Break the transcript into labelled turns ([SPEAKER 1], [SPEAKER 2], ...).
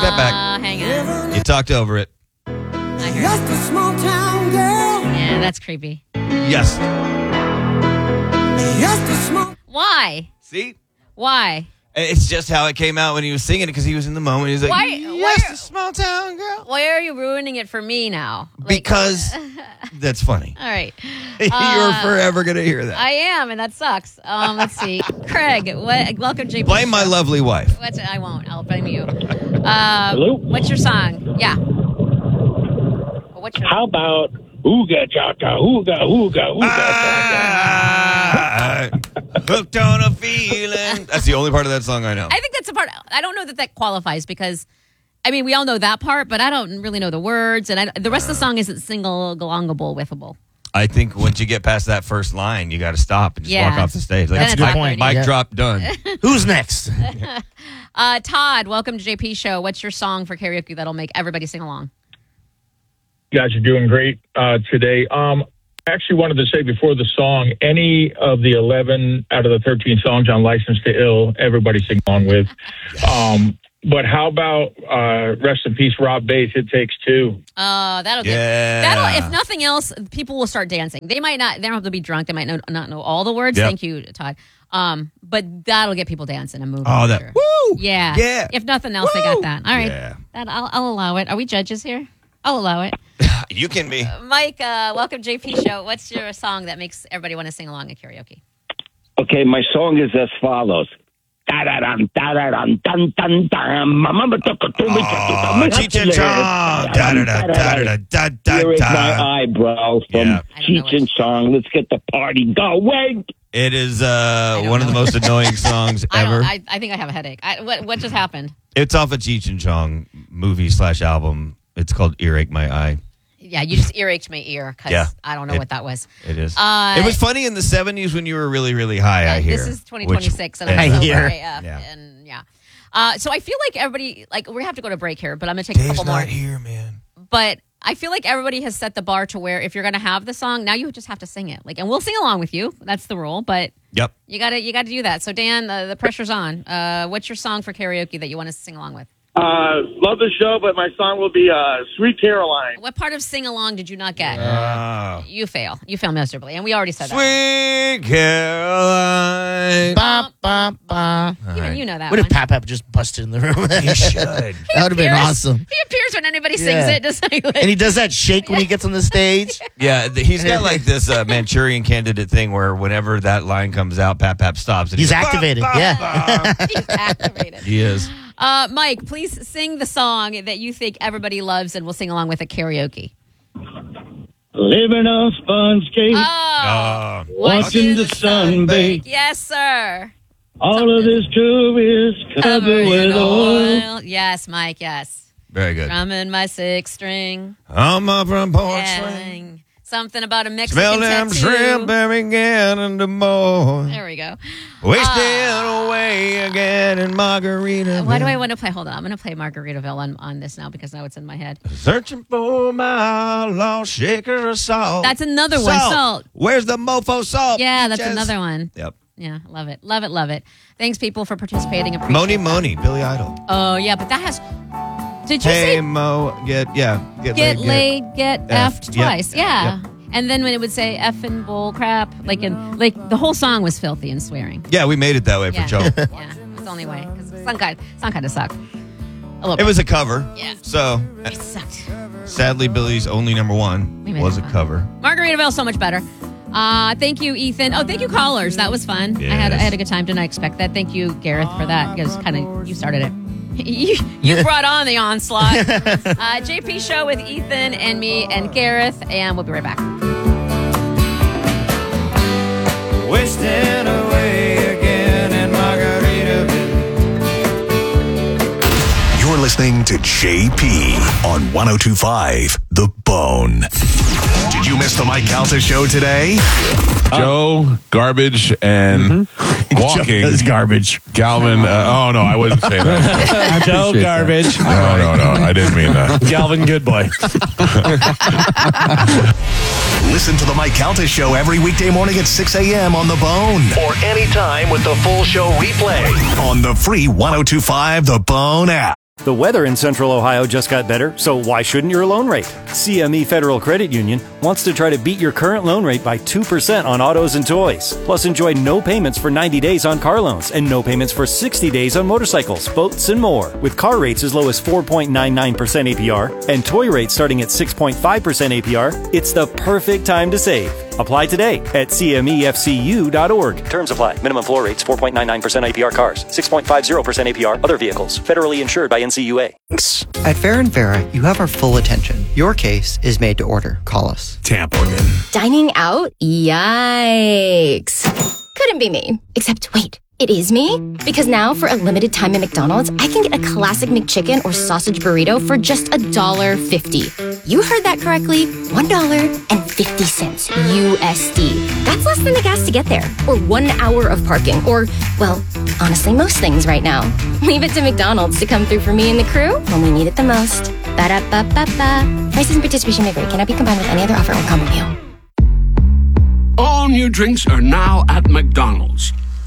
[SPEAKER 1] that back.
[SPEAKER 2] Hang on.
[SPEAKER 1] You talked over it.
[SPEAKER 2] I heard Just a small town girl. Yeah, that's creepy.
[SPEAKER 1] Yes.
[SPEAKER 2] Just a small. Why?
[SPEAKER 1] See?
[SPEAKER 2] Why?
[SPEAKER 1] It's just how it came out when he was singing it because he was in the moment. He was like, yes, a small town girl.
[SPEAKER 2] Why are you ruining it for me now?
[SPEAKER 1] Because that's funny.
[SPEAKER 2] All right.
[SPEAKER 1] You're forever going to hear that.
[SPEAKER 2] I am, and that sucks. Let's see. Craig, welcome, JP.
[SPEAKER 1] Blame my lovely wife.
[SPEAKER 2] I won't. I'll blame you.
[SPEAKER 3] Hello?
[SPEAKER 2] What's your song? Yeah.
[SPEAKER 3] How about Ooga Chaka, Ooga, Ooga, Ooga Chaka?
[SPEAKER 1] Hooked on a feeling. That's the only part of that song I know.
[SPEAKER 2] I think that's the part. I don't know that qualifies because, I mean, we all know that part, but I don't really know the words, and the rest of the song isn't single-alongable, withable.
[SPEAKER 1] I think once you get past that first line, you got to stop and just walk off the stage. Like,
[SPEAKER 2] that's a good point.
[SPEAKER 1] Mic drop, done.
[SPEAKER 4] Who's next?
[SPEAKER 2] Todd, welcome to JP Show. What's your song for karaoke that'll make everybody sing along?
[SPEAKER 3] You guys are doing great today. I actually wanted to say before the song, any of the 11 out of the 13 songs on License to Ill, everybody sing along with. But how about rest in peace, Rob Bass? It Takes Two.
[SPEAKER 2] That'll if nothing else, people will start dancing. They don't have to be drunk. They might not know all the words. Yep. Thank you, Todd. But that'll get people dancing and moving.
[SPEAKER 1] Oh, that woo!
[SPEAKER 2] Yeah.
[SPEAKER 1] Yeah.
[SPEAKER 2] If nothing else, they got that. All right. Yeah. I'll allow it. Are we judges here? I'll allow it.
[SPEAKER 1] You can be.
[SPEAKER 2] Mike, welcome JP Show. What's your song that makes everybody want to sing along at karaoke?
[SPEAKER 5] Okay, my song is as follows.
[SPEAKER 1] Cheech and Chong.
[SPEAKER 5] Here is my eyebrow from Cheech and Chong. Let's get the party going.
[SPEAKER 1] It is one of the most annoying songs ever.
[SPEAKER 2] I think I have a headache. What just happened?
[SPEAKER 1] It's off a Cheech and Chong movie/album. It's called Earache My Eye.
[SPEAKER 2] Yeah, you just earached my ear because I don't know what that was.
[SPEAKER 1] It is. It was funny in the 70s when you were really, really high, I hear.
[SPEAKER 2] This is 2026 and I'm sober AF. And so I feel like everybody, we're going to have to go to break here, but I'm going to take a couple more.
[SPEAKER 1] Dave's not here, man.
[SPEAKER 2] But I feel like everybody has set the bar to where if you're going to have the song, now you just have to sing it. And we'll sing along with you. That's the rule, but you got to do that. So Dan, the pressure's on. What's your song for karaoke that you want us to sing along with?
[SPEAKER 3] Love the show, but my song will be Sweet Caroline.
[SPEAKER 2] What part of sing along did you not get? You fail. You fail miserably, and we already said that.
[SPEAKER 1] Sweet Caroline.
[SPEAKER 4] Ba, ba, ba.
[SPEAKER 2] You know that
[SPEAKER 4] What
[SPEAKER 2] one.
[SPEAKER 4] if Pap just busted in the room?
[SPEAKER 1] He should.
[SPEAKER 4] That would have been awesome.
[SPEAKER 2] He appears when anybody sings it. Just
[SPEAKER 4] and he does that shake when he gets on the stage.
[SPEAKER 1] Yeah, he's got like this Manchurian Candidate thing where whenever that line comes out, Pap stops. And
[SPEAKER 4] he's activated.
[SPEAKER 2] He's activated.
[SPEAKER 1] He is.
[SPEAKER 2] Mike, please sing the song that you think everybody loves and we'll sing along with at karaoke.
[SPEAKER 3] Living on sponge cake, watching the sun bake.
[SPEAKER 2] Yes, sir.
[SPEAKER 3] All of this tube is covered with oil.
[SPEAKER 2] Yes, Mike, yes.
[SPEAKER 1] Very good.
[SPEAKER 2] Drumming my 6-string.
[SPEAKER 1] I'm up from porch swing.
[SPEAKER 2] Something about a Mexican
[SPEAKER 1] Smell them
[SPEAKER 2] tattoo.
[SPEAKER 1] shrimp again in the morning.
[SPEAKER 2] There we go.
[SPEAKER 1] Wasted away again in Margaritaville.
[SPEAKER 2] Why do I want to play? Hold on. I'm going to play Margaritaville on this now because now it's in my head.
[SPEAKER 1] Searching for my lost shaker of salt.
[SPEAKER 2] That's another one. Salt.
[SPEAKER 1] Where's the mofo salt?
[SPEAKER 2] Yeah, that's another one.
[SPEAKER 1] Yep.
[SPEAKER 2] Yeah, love it. Love it, love it. Thanks, people, for participating.
[SPEAKER 1] Moni, Billy Idol.
[SPEAKER 2] Oh, yeah, but that has... Did you
[SPEAKER 1] hey,
[SPEAKER 2] say...
[SPEAKER 1] Mo, get laid,
[SPEAKER 2] get effed twice. Yeah. Yep. And then when it would say effing bull crap, the whole song was filthy and swearing.
[SPEAKER 1] Yeah, we made it that way for Joe.
[SPEAKER 2] Yeah, it's the only way. Because song kind of sucked.
[SPEAKER 1] It was a cover.
[SPEAKER 2] Yeah.
[SPEAKER 1] So...
[SPEAKER 2] It sucked.
[SPEAKER 1] Sadly, Billy's only number one was a cover.
[SPEAKER 2] Margaritaville, so much better. Thank you, Ethan. Oh, thank you, callers. That was fun.
[SPEAKER 1] Yes.
[SPEAKER 2] I had a good time. Didn't I expect that? Thank you, Gareth, for that because you started it. You brought on the onslaught. JP Show with Ethan and me and Gareth, and we'll be right back.
[SPEAKER 1] Wasting away again in Margaritaville.
[SPEAKER 6] You're listening to JP on 102.5 The Bone. Did you miss the Mike Calta show today?
[SPEAKER 7] Joe, garbage, and walking.
[SPEAKER 4] Joe is garbage.
[SPEAKER 7] Galvin, no, I wouldn't say that.
[SPEAKER 4] Joe, garbage.
[SPEAKER 7] No, I didn't mean that.
[SPEAKER 4] Galvin, good boy.
[SPEAKER 6] Listen to the Mike Calta show every weekday morning at 6 a.m. on The Bone. Or anytime with the full show replay on the free 102.5 The Bone app.
[SPEAKER 8] The weather in Central Ohio just got better, so why shouldn't your loan rate? CME Federal Credit Union wants to try to beat your current loan rate by 2% on autos and toys. Plus, enjoy no payments for 90 days on car loans and no payments for 60 days on motorcycles, boats, and more. With car rates as low as 4.99% APR and toy rates starting at 6.5% APR, it's the perfect time to save. Apply today at cmefcu.org. Terms apply. Minimum floor rates 4.99% APR cars, 6.50% APR other vehicles. Federally insured by NCUA.
[SPEAKER 9] At Farron Farah, you have our full attention. Your case is made to order. Call us.
[SPEAKER 10] Tampogan. Dining out? Yikes. Couldn't be me. Except, wait. It is me? Because now, for a limited time at McDonald's, I can get a classic McChicken or sausage burrito for just $1.50. You heard that correctly. $1.50 USD. That's less than the gas to get there. Or 1 hour of parking. Or, well, honestly, most things right now. Leave it to McDonald's to come through for me and the crew when we need it the most. Ba-da-ba-ba-ba. Prices and participation may vary. Cannot be combined with any other offer or combo meal.
[SPEAKER 11] All new drinks are now at McDonald's.